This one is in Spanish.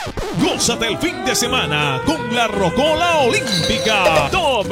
Gózate el fin de semana con la Rocola Olímpica. Toma